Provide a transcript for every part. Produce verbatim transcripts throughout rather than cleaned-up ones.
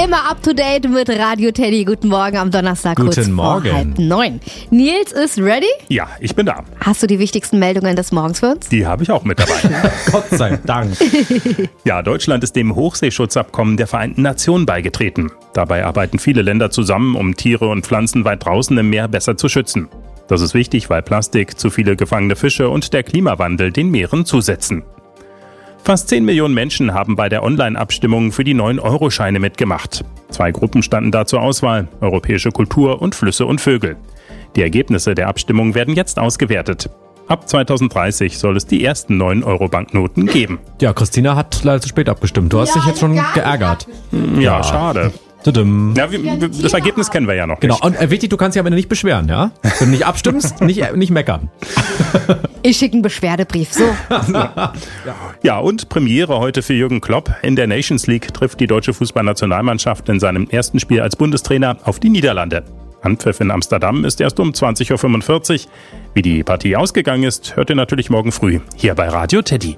Immer up to date mit Radio Teddy. Guten Morgen am Donnerstag, Guten kurz Morgen. vor halb neun. Nils ist ready? Ja, ich bin da. Hast du die wichtigsten Meldungen des Morgens für uns? Die habe ich auch mit dabei. Gott sei Dank. Ja, Deutschland ist dem Hochseeschutzabkommen der Vereinten Nationen beigetreten. Dabei arbeiten viele Länder zusammen, um Tiere und Pflanzen weit draußen im Meer besser zu schützen. Das ist wichtig, weil Plastik, zu viele gefangene Fische und der Klimawandel den Meeren zusetzen. Fast zehn Millionen Menschen haben bei der Online-Abstimmung für die neun Euro Scheine mitgemacht. Zwei Gruppen standen da zur Auswahl: europäische Kultur und Flüsse und Vögel. Die Ergebnisse der Abstimmung werden jetzt ausgewertet. Ab zwanzig dreißig soll es die ersten neun Euro Banknoten geben. Ja, Christina hat leider zu spät abgestimmt. Du hast dich jetzt schon geärgert. Ja, schade. Tudum. Ja, wir, wir, das Ergebnis kennen wir ja noch Genau, nicht. und äh, wichtig, du kannst dich am Ende nicht beschweren, ja? Wenn du nicht abstimmst, nicht, äh, nicht meckern. Ich schicke einen Beschwerdebrief, so. Ja, und Premiere heute für Jürgen Klopp. In der Nations League trifft die deutsche Fußballnationalmannschaft in seinem ersten Spiel als Bundestrainer auf die Niederlande. Anpfiff in Amsterdam ist erst um zwanzig Uhr fünfundvierzig. Wie die Partie ausgegangen ist, hört ihr natürlich morgen früh hier bei Radio Teddy.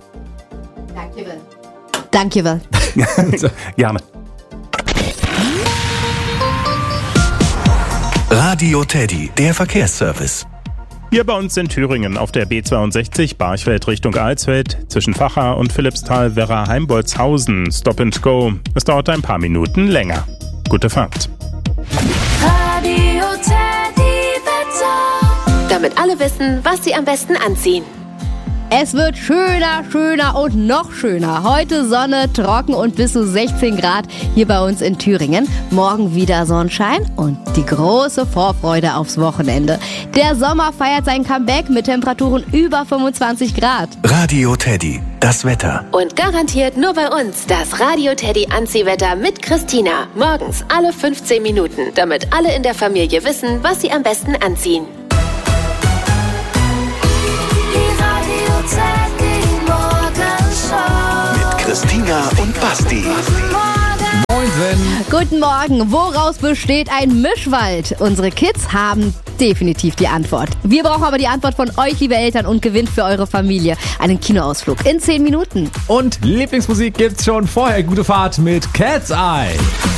Danke, Will. Gerne. Radio Teddy, der Verkehrsservice. Hier bei uns in Thüringen auf der B zweiundsechzig Barchfeld Richtung Alsfeld zwischen Vacha und Philippsthal Werra-Heimbolzhausen Stop and Go. Es dauert ein paar Minuten länger. Gute Fahrt. Radio Teddy Wetter. Damit alle wissen, was sie am besten anziehen. Es wird schöner, schöner und noch schöner. Heute Sonne, trocken und bis zu sechzehn Grad hier bei uns in Thüringen. Morgen wieder Sonnenschein und die große Vorfreude aufs Wochenende. Der Sommer feiert sein Comeback mit Temperaturen über fünfundzwanzig Grad. Radio Teddy, das Wetter. Und garantiert nur bei uns das Radio Teddy Anziehwetter mit Christina. Morgens alle fünfzehn Minuten, damit alle in der Familie wissen, was sie am besten anziehen. Mit Christina und Basti. Moinsen. Guten Morgen. Woraus besteht ein Mischwald? Unsere Kids haben definitiv die Antwort. Wir brauchen aber die Antwort von euch, liebe Eltern, und gewinnt für eure Familie einen Kinoausflug in zehn Minuten. Und Lieblingsmusik gibt's schon vorher. Gute Fahrt mit Cat's Eye.